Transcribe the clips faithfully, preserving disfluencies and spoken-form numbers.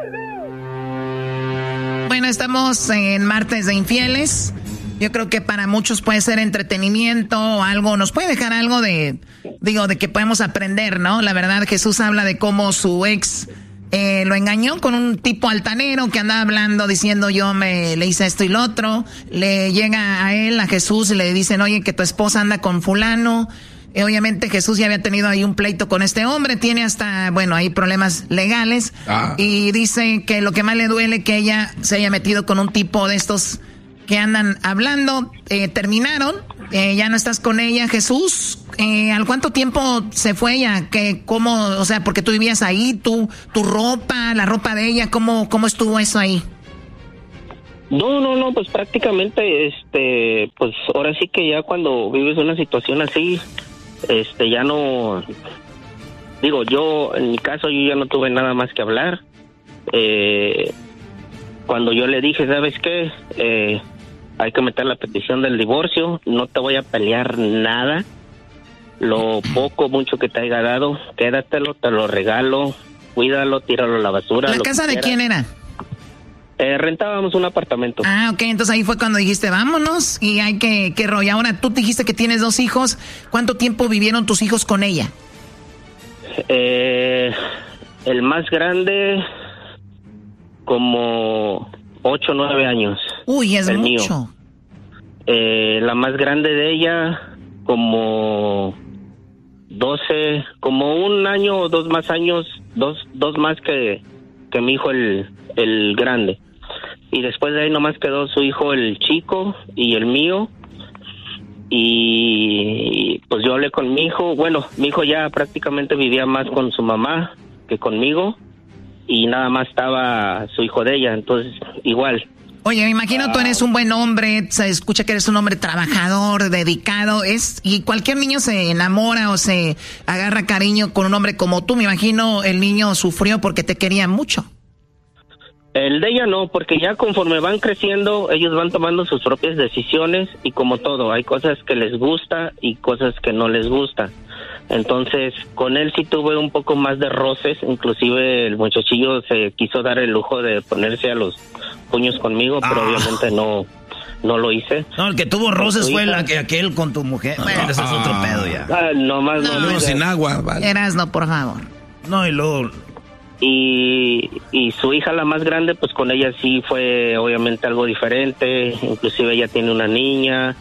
Bueno, estamos en Martes de Infieles. Yo creo que para muchos puede ser entretenimiento o algo, nos puede dejar algo de, digo, de que podemos aprender, ¿no? La verdad, Jesús habla de cómo su ex eh, lo engañó con un tipo altanero que andaba hablando, diciendo yo me le hice esto y lo otro. Le llega a él, a Jesús, y le dicen, oye, que tu esposa anda con fulano. Eh, obviamente Jesús ya había tenido ahí un pleito con este hombre, tiene hasta, bueno, hay problemas legales. Ah. Y dice que lo que más le duele que ella se haya metido con un tipo de estos que andan hablando, eh, terminaron, eh, ya no estás con ella, Jesús. Eh, ¿Al cuánto tiempo se fue ella? ¿Qué, cómo, o sea, porque tú vivías ahí, tu, tu ropa, la ropa de ella, ¿cómo, cómo estuvo eso ahí? No, no, no, pues prácticamente, este, pues ahora sí que ya cuando vives una situación así, este, ya no, digo, yo, en mi caso, yo ya no tuve nada más que hablar. Eh, cuando yo le dije, ¿sabes qué? Eh, hay que meter la petición del divorcio, no te voy a pelear nada, lo poco, mucho que te haya dado, quédatelo, te lo regalo, cuídalo, tíralo a la basura. ¿La casa de quién era? Eh, rentábamos un apartamento. Ah, ok, entonces ahí fue cuando dijiste, vámonos, y hay que, qué rollo. Ahora, tú dijiste que tienes dos hijos, ¿cuánto tiempo vivieron tus hijos con ella? Eh, el más grande, como ocho, nueve años. Uy, es el mucho. Mío. Eh, la más grande de ella, como doce, como un año o dos más años, dos, dos más que, que mi hijo el, el grande. Y después de ahí nomás quedó su hijo el chico y el mío. Y pues yo hablé con mi hijo, bueno, mi hijo ya prácticamente vivía más con su mamá que conmigo. Y nada más estaba su hijo de ella, entonces igual. Oye, me imagino ah. tú eres un buen hombre, se escucha que eres un hombre trabajador, dedicado, es y cualquier niño se enamora o se agarra cariño con un hombre como tú. Me imagino el niño sufrió porque te quería mucho. El de ella no, porque ya conforme van creciendo, ellos van tomando sus propias decisiones y como todo, hay cosas que les gusta y cosas que no les gusta. Entonces, con él sí tuve un poco más de roces, inclusive el muchachillo se quiso dar el lujo de ponerse a los puños conmigo, ah. pero obviamente no no lo hice. No, el que tuvo roces fue la que aquel con tu mujer. Bueno, ese es otro pedo ya. Ah, no más no. no, no sin agua, vale. Erasno, por favor. No, y luego... Y, y su hija, la más grande, pues con ella sí fue obviamente algo diferente, inclusive ella tiene una niña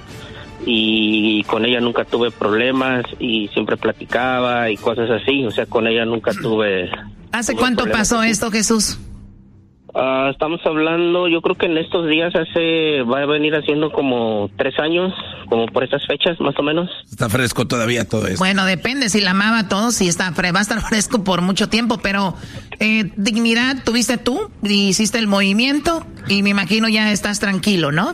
y con ella nunca tuve problemas y siempre platicaba y cosas así, o sea, con ella nunca tuve... ¿Hace tuve cuánto pasó así. esto, Jesús? Uh, estamos hablando, yo creo que en estos días hace, va a venir haciendo como tres años, como por estas fechas, más o menos. Está fresco todavía todo esto. Bueno, depende, si la amaba todo, si está fre- va a estar fresco por mucho tiempo, pero eh, dignidad tuviste tú, hiciste el movimiento y me imagino ya estás tranquilo, ¿no?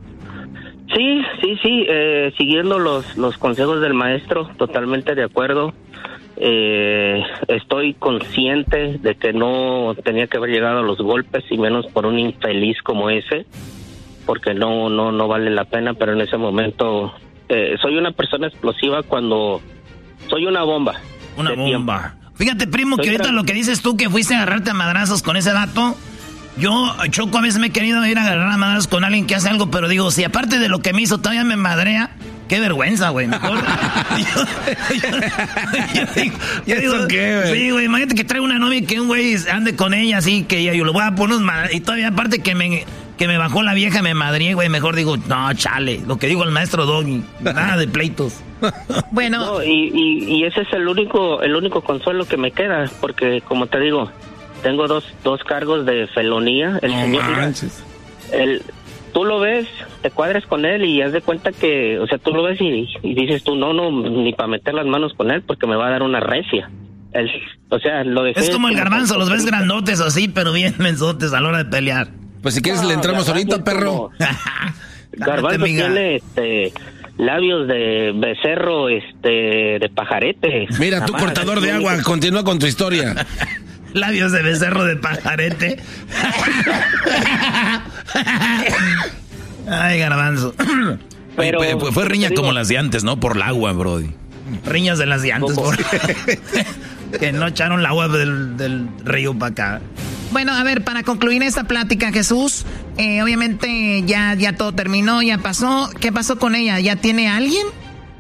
Sí, sí, sí, eh, siguiendo los, los consejos del maestro, totalmente de acuerdo. Eh, estoy consciente de que no tenía que haber llegado a los golpes y menos por un infeliz como ese, porque no no no vale la pena, pero en ese momento eh, soy una persona explosiva cuando soy una bomba. Una bomba. Tiempo. Fíjate, primo, soy que ahorita tra- lo que dices tú que fuiste a agarrarte a madrazos con ese dato, yo, Choco, a veces me he querido ir a agarrar a madrazos con alguien que hace algo, pero digo, si aparte de lo que me hizo todavía me madrea, qué vergüenza, güey. Mejor. yo, yo, yo digo, yo digo, ¿eso qué, güey? Sí, güey, imagínate que traigo una novia y que un güey ande con ella así, que yo lo voy a poner unos madrazos. Y todavía aparte que me, que me bajó la vieja, me madrié, güey. Mejor digo, no, chale. Lo que digo el maestro Doggy. Nada de pleitos. Bueno. No, y, y, y ese es el único, el único consuelo que me queda, porque como te digo, tengo dos, dos cargos de felonía. El no señor, manches. El... Tú lo ves, te cuadras con él y haz de cuenta que, o sea, tú lo ves y, y dices tú, no, no, ni para meter las manos con él porque me va a dar una recia. El, o sea, lo dejé... Es como el garbanzo, los ves grandotes así, pero bien mensotes a la hora de pelear. Pues si quieres no, le entramos ahorita, perro. Garbanzo tiene este, labios de becerro, este, de pajarete. Mira, tú cortador de agua, continúa con tu historia. Labios de becerro de pajarete. Ay, garbanzo. Pero Oye, fue, fue riña digo, como las de antes, ¿no? Por el agua, brody. Riñas de las de antes, por... que no echaron el agua del, del río para acá. Bueno, a ver, para concluir esta plática, Jesús, eh, obviamente ya, ya todo terminó, ya pasó. ¿Qué pasó con ella? ¿Ya tiene a alguien?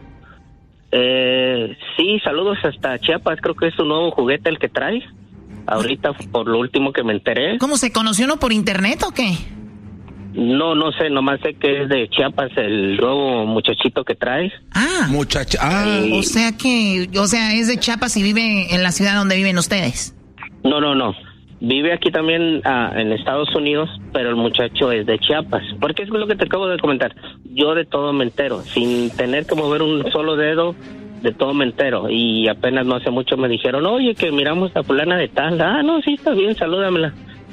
Eh, sí, saludos hasta Chiapas. Creo que es un nuevo juguete el que trae. Ahorita, por lo último que me enteré. ¿Cómo se conoció uno por internet o qué? No, no sé, nomás sé que es de Chiapas el nuevo muchachito que trae. Ah, muchacha. Ah, o sea que, o sea, es de Chiapas y vive en la ciudad donde viven ustedes. No, no, no. Vive aquí también ah, en Estados Unidos, pero el muchacho es de Chiapas. Porque es lo que te acabo de comentar. Yo de todo me entero, sin tener que mover un solo dedo, de todo me entero. Y apenas no hace mucho me dijeron, oye, que miramos a fulana de tal. Ah, no, sí, está bien, salúdamela.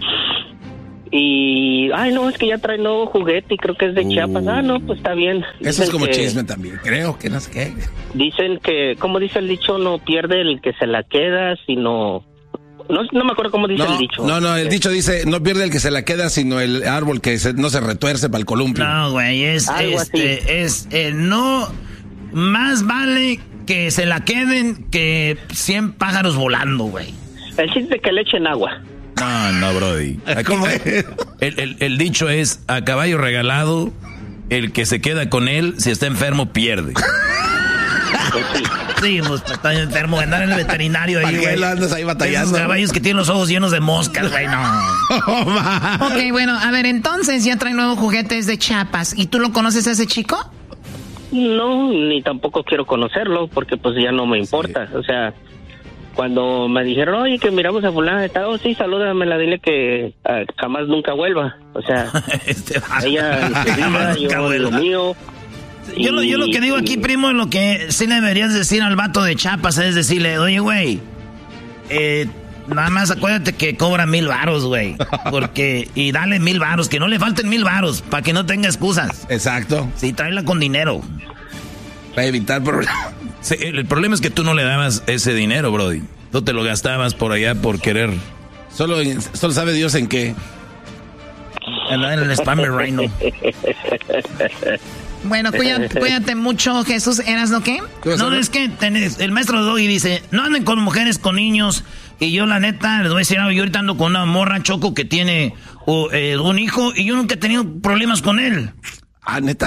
Y, ay, no, es que ya trae nuevo juguete y creo que es de Chiapas. Uh, ah, no, pues está bien. Eso dicen es como que, chisme también, creo que no sé qué. Dicen que, como dice el dicho, no pierde el que se la queda, sino... No, no me acuerdo cómo dice no, el dicho. No, no, el dicho dice, no pierde el que se la queda, sino el árbol que se, no se retuerce para el columpio. No, güey, es, este, es, eh, no, más vale que se la queden que cien pájaros volando, güey. El chiste es que le echen agua. No, no, brody. ¿Cómo es? El, el, el dicho es, a caballo regalado, el que se queda con él, si está enfermo, pierde. Pues sí. Sí, pues está enfermo, andar en el veterinario ahí, güey. andas ahí batallando? Esos caballos que tienen los ojos llenos de moscas, güey, no. Oh, ok, bueno, a ver, entonces ya trae nuevos juguetes de Chiapas. ¿Y tú lo conoces a ese chico? No, ni tampoco quiero conocerlo, porque pues ya no me importa. Sí. O sea, cuando me dijeron, oye, que miramos a fulana de tal, oh, sí, salúdamela, dile que uh, jamás nunca vuelva. O sea, este ella en su vida, yo en lo mío. Yo lo, yo lo que digo aquí, primo, lo que sí le deberías decir al vato de Chiapas es decirle, oye, güey, eh, nada más acuérdate que cobra mil varos, güey, porque, y dale mil varos, que no le falten mil varos, para que no tenga excusas. Exacto. Sí, tráela con dinero. Para evitar problemas. Sí, el problema es que tú no le dabas ese dinero, brody. Tú te lo gastabas por allá por querer. Solo, solo sabe Dios en qué. En el spammer reino. Bueno, cuídate, cuídate mucho, Jesús. ¿Eras lo qué? No, es que tenés, el maestro Doggy dice, no anden con mujeres, con niños. Y yo, la neta, les voy a decir algo. Yo ahorita ando con una morra, Choco, que tiene uh, eh, un hijo. Y yo nunca he tenido problemas con él. ¿Ah, neta?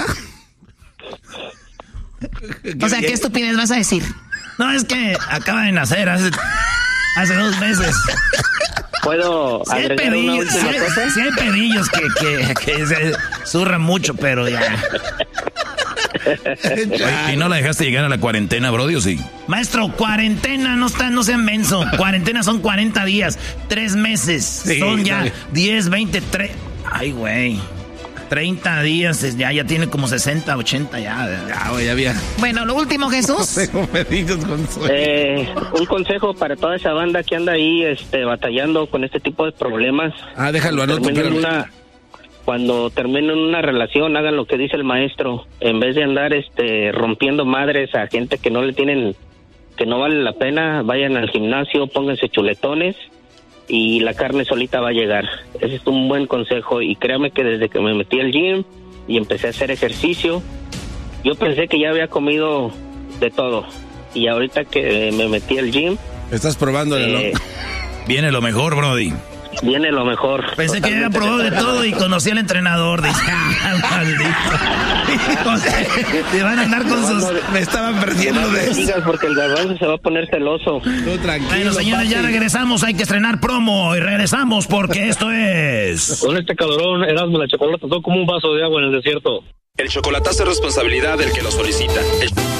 O sea, ¿qué estupidez vas a decir? No, es que acaba de nacer hace, hace dos meses. ¿Puedo sí agregar hay pedillos, una última sí hay, cosa? Sí hay pedillos que, que, que se zurran mucho, pero ya. Oye, ¿y no la dejaste llegar a la cuarentena, brody, o sí? Maestro, cuarentena, no está, no sean menso. Cuarentena son cuarenta días, tres meses. Sí, son ya dale. diez, veinte, tres. Ay, güey. treinta días, ya, ya tiene como sesenta, ochenta ya. Ya, güey, ya había. Bueno, lo último, Jesús. eh, un consejo para toda esa banda que anda ahí este, batallando con este tipo de problemas. Ah, déjalo, anoto. Una, cuando terminen una relación, hagan lo que dice el maestro. En vez de andar este, rompiendo madres a gente que no le tienen, que no vale la pena, vayan al gimnasio, pónganse chuletones. Y la carne solita va a llegar. Ese es un buen consejo. Y créame que desde que me metí al gym y empecé a hacer ejercicio, yo pensé que ya había comido de todo. Y ahorita que me metí al gym... Estás probando eh, lo... Viene lo mejor, brody. Viene lo mejor. Pensé que había probado de todo y conocí al entrenador. Dice, ah, maldito. Te van a andar con sus... No, no, me estaban perdiendo no de eso. Porque el garbanzo se va a poner celoso. Tú tranquilo, bueno, señores, papi. Ya regresamos. Hay que estrenar promo y regresamos porque esto es... Con este calorón, Erasmo, la chocolate, todo como un vaso de agua en el desierto. El chocolatazo es responsabilidad del que lo solicita. El...